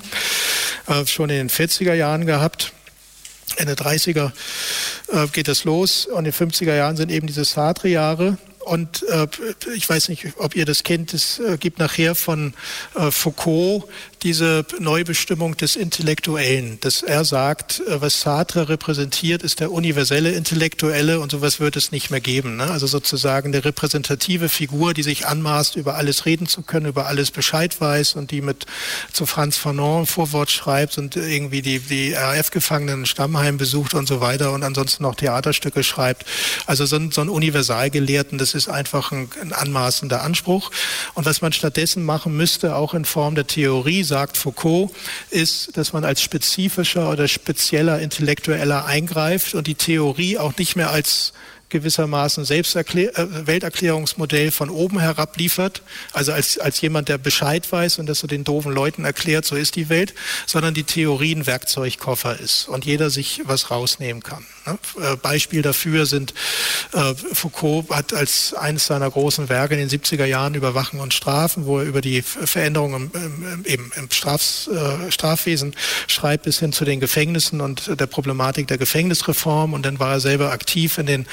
äh, schon in den vierziger Jahren gehabt. Ende dreißiger äh, geht es los und in den fünfziger Jahren sind eben diese Sartre-Jahre. Und äh, ich weiß nicht, ob ihr das kennt, es äh, gibt nachher von äh, Foucault diese Neubestimmung des Intellektuellen, dass er sagt, äh, was Sartre repräsentiert, ist der universelle Intellektuelle und sowas wird es nicht mehr geben. Ne? Also sozusagen eine repräsentative Figur, die sich anmaßt, über alles reden zu können, über alles Bescheid weiß und die mit zu Franz Fanon ein Vorwort schreibt und irgendwie die, die R A F-Gefangenen Stammheim besucht und so weiter und ansonsten noch Theaterstücke schreibt. Also so ein, so ein Universalgelehrten, das ist einfach ein, ein anmaßender Anspruch. Und was man stattdessen machen müsste, auch in Form der Theorie, sagt Foucault, ist, dass man als spezifischer oder spezieller Intellektueller eingreift und die Theorie auch nicht mehr als gewissermaßen Selbsterklär- äh, Welterklärungsmodell von oben herab liefert, also als, als jemand, der Bescheid weiß und das so den doofen Leuten erklärt, so ist die Welt, sondern die Theorie ein Werkzeugkoffer ist und jeder sich was rausnehmen kann. Ne? Äh, Beispiel dafür sind, äh, Foucault hat als eines seiner großen Werke in den siebziger Jahren Überwachen und Strafen, wo er über die Veränderungen im, im, eben im Straf, äh, Strafwesen schreibt, bis hin zu den Gefängnissen und der Problematik der Gefängnisreform, und dann war er selber aktiv in den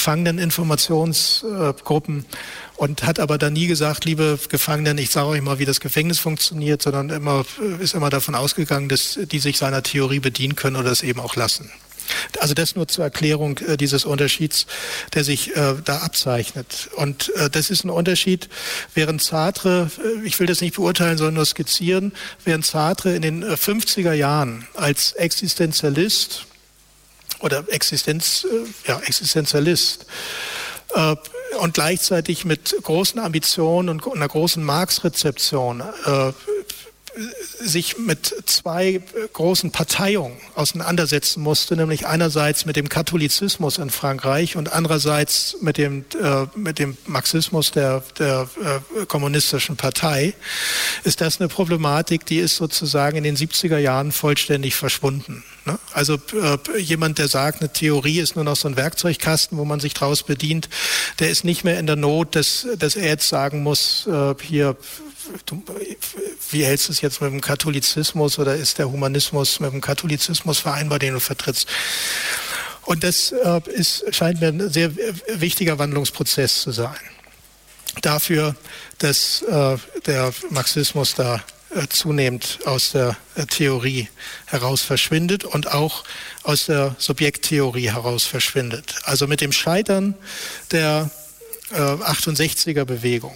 Gefangeneninformationsgruppen und hat aber dann nie gesagt, liebe Gefangenen, ich sage euch mal, wie das Gefängnis funktioniert, sondern immer, ist immer davon ausgegangen, dass die sich seiner Theorie bedienen können oder es eben auch lassen. Also das nur zur Erklärung äh, dieses Unterschieds, der sich äh, da abzeichnet. Und äh, das ist ein Unterschied, während Sartre, äh, ich will das nicht beurteilen, sondern nur skizzieren, während Sartre in den äh, fünfziger Jahren als Existenzialist oder Existenz, ja, Existenzialist äh, und gleichzeitig mit großen Ambitionen und einer großen Marx-Rezeption äh, sich mit zwei großen Parteiungen auseinandersetzen musste, nämlich einerseits mit dem Katholizismus in Frankreich und andererseits mit dem, äh, mit dem Marxismus der, der äh, kommunistischen Partei, ist das eine Problematik, die ist sozusagen in den siebziger Jahren vollständig verschwunden. Ne? Also äh, jemand, der sagt, eine Theorie ist nur noch so ein Werkzeugkasten, wo man sich draus bedient, der ist nicht mehr in der Not, dass, dass er jetzt sagen muss, äh, hier, Du, wie hältst du es jetzt mit dem Katholizismus oder ist der Humanismus mit dem Katholizismus vereinbar, den du vertrittst? Und das äh, ist, scheint mir ein sehr wichtiger Wandlungsprozess zu sein. Dafür, dass äh, der Marxismus da äh, zunehmend aus der äh, Theorie heraus verschwindet und auch aus der Subjekttheorie heraus verschwindet. Also mit dem Scheitern der äh, achtundsechziger Bewegung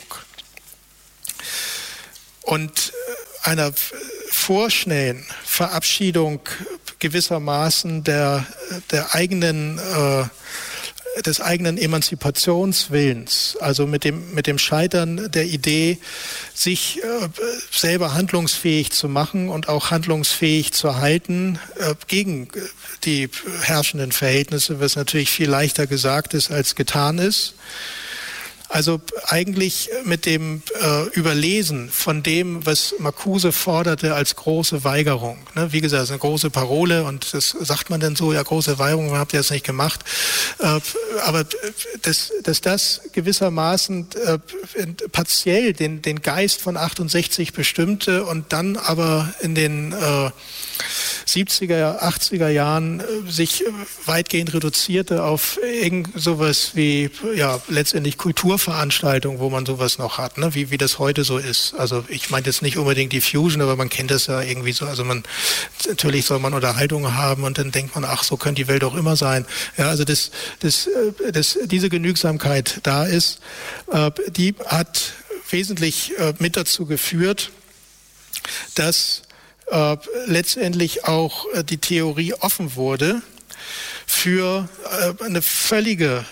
und einer vorschnellen Verabschiedung gewissermaßen der, der eigenen, äh, des eigenen Emanzipationswillens, also mit dem, mit dem Scheitern der Idee, sich äh, selber handlungsfähig zu machen und auch handlungsfähig zu halten äh, gegen die herrschenden Verhältnisse, was natürlich viel leichter gesagt ist, als getan ist. Also eigentlich mit dem äh, Überlesen von dem, was Marcuse forderte als große Weigerung. Ne? Wie gesagt, das ist eine große Parole und das sagt man dann so, ja, große Weigerung, habt ihr das nicht gemacht. Äh, aber dass, dass das gewissermaßen äh, partiell den, den Geist von achtundsechzig bestimmte und dann aber in den äh, siebziger, achtziger Jahren äh, sich weitgehend reduzierte auf irgend sowas wie, ja, letztendlich Kulturveranstaltungen, wo man sowas noch hat, ne? wie, wie das heute so ist. Also ich meine jetzt nicht unbedingt die Fusion, aber man kennt das ja irgendwie so. Also man, natürlich soll man Unterhaltungen haben und dann denkt man, ach, so könnte die Welt auch immer sein. Ja, also das, das, das, diese Genügsamkeit da ist, äh, die hat wesentlich äh, mit dazu geführt, dass äh, letztendlich auch äh, die Theorie offen wurde für äh, eine völlige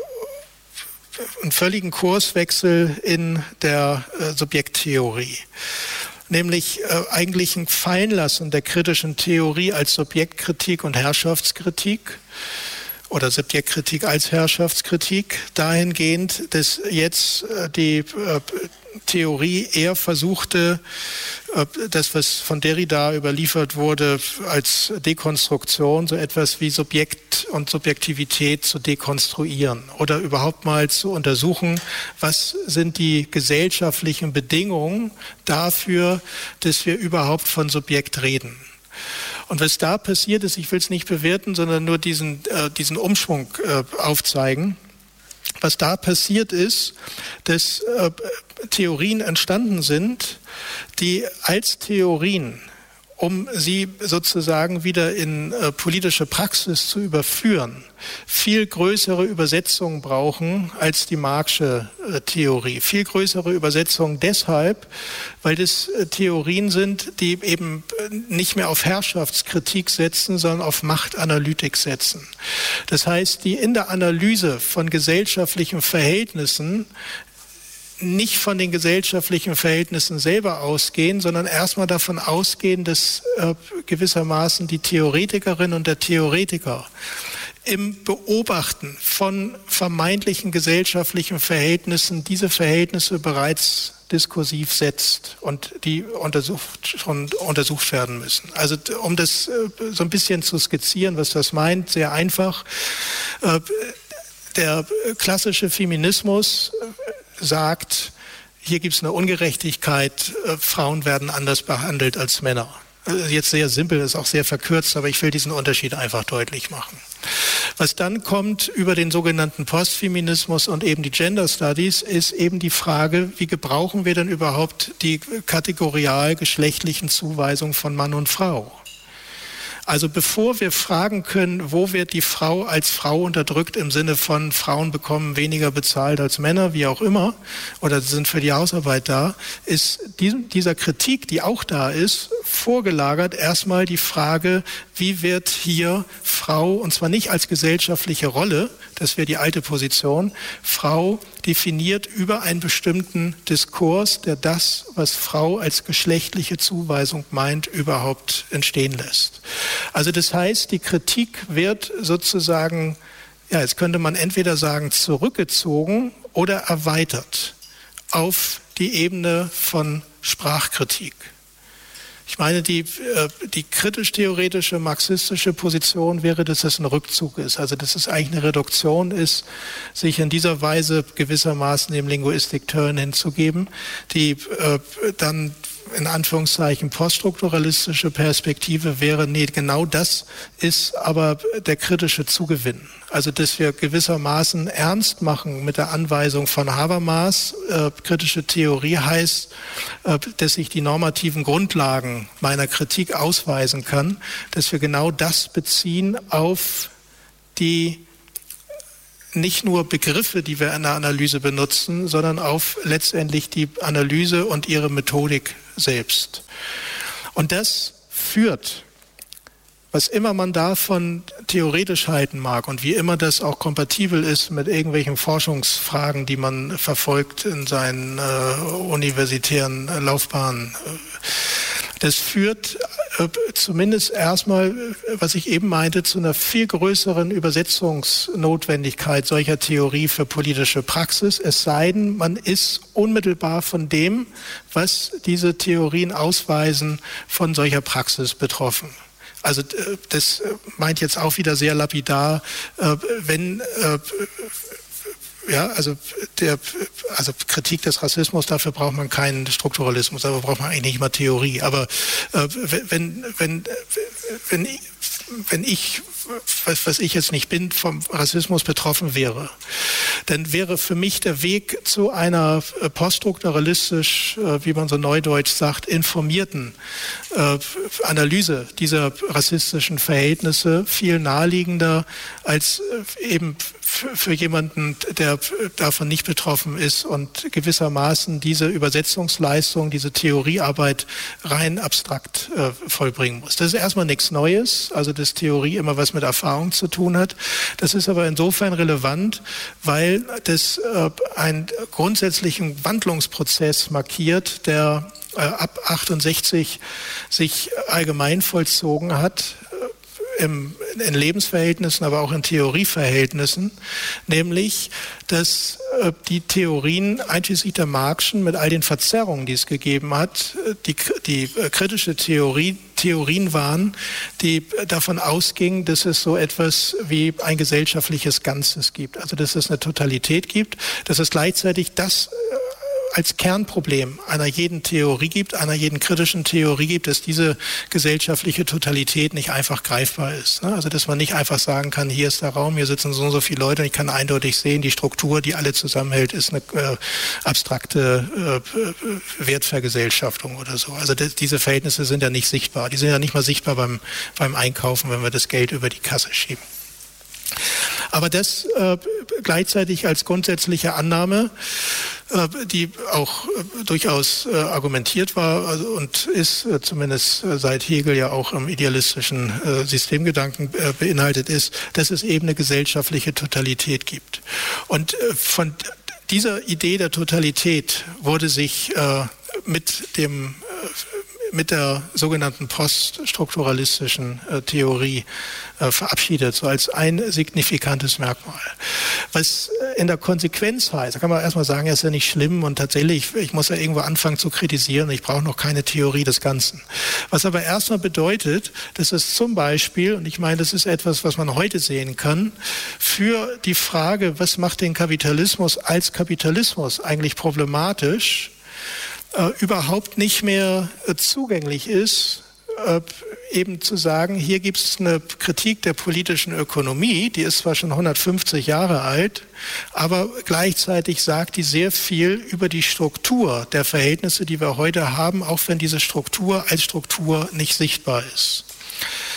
äh, einen völligen Kurswechsel in der äh, Subjekttheorie, nämlich äh, eigentlich ein Fallenlassen der kritischen Theorie als Subjektkritik und Herrschaftskritik oder Subjektkritik als Herrschaftskritik, dahingehend, dass jetzt äh, die äh, Theorie eher versuchte, äh, das, was von Derrida überliefert wurde, als Dekonstruktion, so etwas wie Subjekt und Subjektivität zu dekonstruieren oder überhaupt mal zu untersuchen, was sind die gesellschaftlichen Bedingungen dafür, dass wir überhaupt von Subjekt reden. Und was da passiert ist, ich will es nicht bewerten, sondern nur diesen, äh, diesen Umschwung äh, aufzeigen. Was da passiert ist, dass äh, Theorien entstanden sind, die als Theorien, um sie sozusagen wieder in äh, politische Praxis zu überführen, viel größere Übersetzungen brauchen als die Marx'sche äh, Theorie. Viel größere Übersetzungen deshalb, weil das äh, Theorien sind, die eben äh, nicht mehr auf Herrschaftskritik setzen, sondern auf Machtanalytik setzen. Das heißt, die in der Analyse von gesellschaftlichen Verhältnissen nicht von den gesellschaftlichen Verhältnissen selber ausgehen, sondern erstmal davon ausgehen, dass äh, gewissermaßen die Theoretikerin und der Theoretiker im Beobachten von vermeintlichen gesellschaftlichen Verhältnissen diese Verhältnisse bereits diskursiv setzt und die untersucht, schon untersucht werden müssen. Also um das äh, so ein bisschen zu skizzieren, was das meint, sehr einfach. Äh, der klassische Feminismus sagt, hier gibt es eine Ungerechtigkeit, äh, Frauen werden anders behandelt als Männer. Äh, jetzt sehr simpel, ist auch sehr verkürzt, aber ich will diesen Unterschied einfach deutlich machen. Was dann kommt über den sogenannten Postfeminismus und eben die Gender Studies, ist eben die Frage, wie gebrauchen wir denn überhaupt die kategorial geschlechtlichen Zuweisungen von Mann und Frau? Also bevor wir fragen können, wo wird die Frau als Frau unterdrückt im Sinne von Frauen bekommen weniger bezahlt als Männer, wie auch immer, oder sind für die Hausarbeit da, ist dieser Kritik, die auch da ist, vorgelagert erstmal die Frage, wie wird hier Frau, und zwar nicht als gesellschaftliche Rolle, das wäre die alte Position, Frau definiert über einen bestimmten Diskurs, der das, was Frau als geschlechtliche Zuweisung meint, überhaupt entstehen lässt. Also das heißt, die Kritik wird sozusagen, ja, jetzt könnte man entweder sagen, zurückgezogen oder erweitert auf die Ebene von Sprachkritik. Ich meine, die, die kritisch-theoretische marxistische Position wäre, dass es ein Rückzug ist. Also dass es eigentlich eine Reduktion ist, sich in dieser Weise gewissermaßen dem Linguistik-Turn hinzugeben, die äh, dann in Anführungszeichen poststrukturalistische Perspektive wäre, nee, genau das ist aber der kritische Zugewinn. Also dass wir gewissermaßen ernst machen mit der Anweisung von Habermas. Äh, kritische Theorie heißt, äh, dass ich die normativen Grundlagen meiner Kritik ausweisen kann, dass wir genau das beziehen auf die nicht nur Begriffe, die wir in der Analyse benutzen, sondern auf letztendlich die Analyse und ihre Methodik selbst. Und das führt, was immer man davon theoretisch halten mag und wie immer das auch kompatibel ist mit irgendwelchen Forschungsfragen, die man verfolgt in seinen äh, universitären äh, Laufbahnen, das führt äh, zumindest erstmal, was ich eben meinte, zu einer viel größeren Übersetzungsnotwendigkeit solcher Theorie für politische Praxis, es sei denn, man ist unmittelbar von dem, was diese Theorien ausweisen, von solcher Praxis betroffen. Also das meint jetzt auch wieder sehr lapidar, äh, wenn äh, Ja, also der, also Kritik des Rassismus, dafür braucht man keinen Strukturalismus, dafür braucht man eigentlich nicht mal Theorie. Aber äh, wenn, wenn, wenn, ich, wenn ich, was, was ich jetzt nicht bin, vom Rassismus betroffen wäre, dann wäre für mich der Weg zu einer poststrukturalistisch, äh, wie man so neudeutsch sagt, informierten äh, Analyse dieser rassistischen Verhältnisse viel naheliegender als äh, eben für jemanden, der davon nicht betroffen ist und gewissermaßen diese Übersetzungsleistung, diese Theoriearbeit rein abstrakt äh, vollbringen muss. Das ist erstmal nichts Neues, also dass Theorie immer was mit Erfahrung zu tun hat. Das ist aber insofern relevant, weil das äh, einen grundsätzlichen Wandlungsprozess markiert, der äh, ab achtundsechzig sich allgemein vollzogen hat, Im, in Lebensverhältnissen, aber auch in Theorieverhältnissen, nämlich, dass äh, die Theorien einschließlich der Marxischen mit all den Verzerrungen, die es gegeben hat, die, die äh, kritische Theorie, Theorien waren, die davon ausgingen, dass es so etwas wie ein gesellschaftliches Ganzes gibt, also dass es eine Totalität gibt, dass es gleichzeitig das äh, als Kernproblem einer jeden Theorie gibt, einer jeden kritischen Theorie gibt, dass diese gesellschaftliche Totalität nicht einfach greifbar ist. Also dass man nicht einfach sagen kann, hier ist der Raum, hier sitzen so und so viele Leute und ich kann eindeutig sehen, die Struktur, die alle zusammenhält, ist eine äh, abstrakte äh, Wertvergesellschaftung oder so. Also das, diese Verhältnisse sind ja nicht sichtbar. Die sind ja nicht mal sichtbar beim, beim Einkaufen, wenn wir das Geld über die Kasse schieben. Aber das äh, gleichzeitig als grundsätzliche Annahme, äh, die auch äh, durchaus äh, argumentiert war also, und ist äh, zumindest äh, seit Hegel ja auch im idealistischen äh, Systemgedanken äh, beinhaltet ist, dass es eben eine gesellschaftliche Totalität gibt. Und äh, von dieser Idee der Totalität wurde sich äh, mit dem äh, mit der sogenannten poststrukturalistischen äh, Theorie äh, verabschiedet, so als ein signifikantes Merkmal. Was äh, in der Konsequenz heißt, da kann man erstmal sagen, ja, ist ja nicht schlimm und tatsächlich, ich muss ja irgendwo anfangen zu kritisieren, ich brauche noch keine Theorie des Ganzen. Was aber erstmal bedeutet, dass es zum Beispiel, und ich meine, das ist etwas, was man heute sehen kann, für die Frage, was macht den Kapitalismus als Kapitalismus eigentlich problematisch, Äh, überhaupt nicht mehr äh, zugänglich ist, äh, eben zu sagen, hier gibt es eine Kritik der politischen Ökonomie, die ist zwar schon hundertfünfzig Jahre alt, aber gleichzeitig sagt die sehr viel über die Struktur der Verhältnisse, die wir heute haben, auch wenn diese Struktur als Struktur nicht sichtbar ist.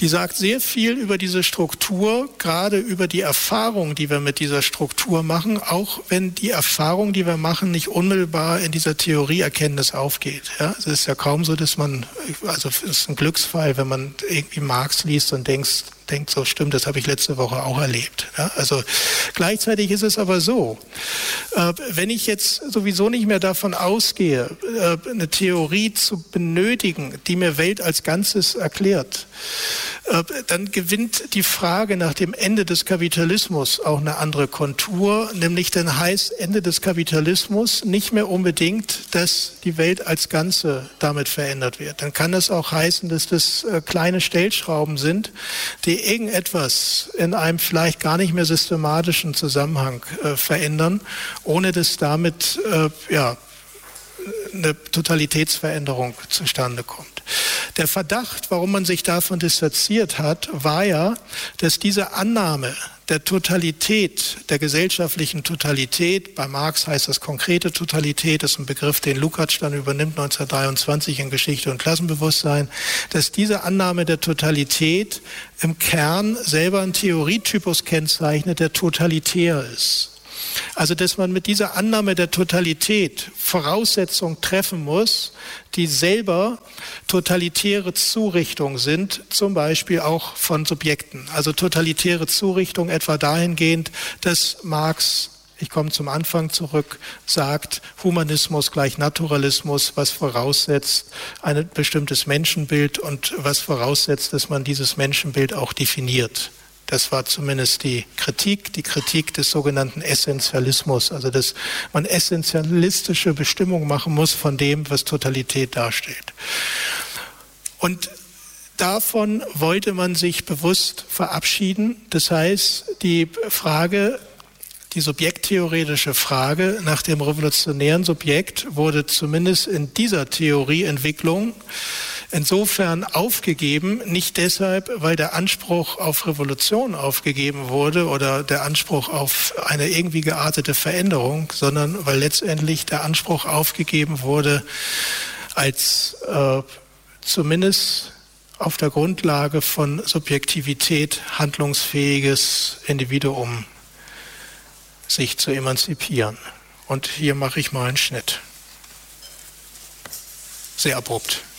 Die sagt sehr viel über diese Struktur, gerade über die Erfahrung, die wir mit dieser Struktur machen, auch wenn die Erfahrung, die wir machen, nicht unmittelbar in dieser Theorieerkenntnis aufgeht. Ja, es ist ja kaum so, dass man, also es ist ein Glücksfall, wenn man irgendwie Marx liest und denkt, denkt so, stimmt, das habe ich letzte Woche auch erlebt. Ja, also gleichzeitig ist es aber so, äh, wenn ich jetzt sowieso nicht mehr davon ausgehe, äh, eine Theorie zu benötigen, die mir Welt als Ganzes erklärt, äh, dann gewinnt die Frage nach dem Ende des Kapitalismus auch eine andere Kontur, nämlich dann heißt Ende des Kapitalismus nicht mehr unbedingt, dass die Welt als Ganze damit verändert wird. Dann kann das auch heißen, dass das äh, kleine Stellschrauben sind, die irgendetwas in einem vielleicht gar nicht mehr systematischen Zusammenhang äh, verändern, ohne dass damit äh, ja, eine Totalitätsveränderung zustande kommt. Der Verdacht, warum man sich davon distanziert hat, war ja, dass diese Annahme der Totalität, der gesellschaftlichen Totalität, bei Marx heißt das konkrete Totalität, das ist ein Begriff, den Lukács dann übernimmt neunzehnhundertdreiundzwanzig in Geschichte und Klassenbewusstsein, dass diese Annahme der Totalität im Kern selber einen Theorietypus kennzeichnet, der totalitär ist. Also, dass man mit dieser Annahme der Totalität Voraussetzungen treffen muss, die selber totalitäre Zurichtungen sind, zum Beispiel auch von Subjekten. Also totalitäre Zurichtung etwa dahingehend, dass Marx, ich komme zum Anfang zurück, sagt, Humanismus gleich Naturalismus, was voraussetzt ein bestimmtes Menschenbild und was voraussetzt, dass man dieses Menschenbild auch definiert. Das war zumindest die Kritik, die Kritik des sogenannten Essentialismus, also dass man essentialistische Bestimmungen machen muss von dem, was Totalität darstellt. Und davon wollte man sich bewusst verabschieden. Das heißt, die Frage, die subjekttheoretische Frage nach dem revolutionären Subjekt wurde zumindest in dieser Theorieentwicklung insofern aufgegeben, nicht deshalb, weil der Anspruch auf Revolution aufgegeben wurde oder der Anspruch auf eine irgendwie geartete Veränderung, sondern weil letztendlich der Anspruch aufgegeben wurde, als äh, zumindest auf der Grundlage von Subjektivität handlungsfähiges Individuum sich zu emanzipieren. Und hier mache ich mal einen Schnitt. Sehr abrupt.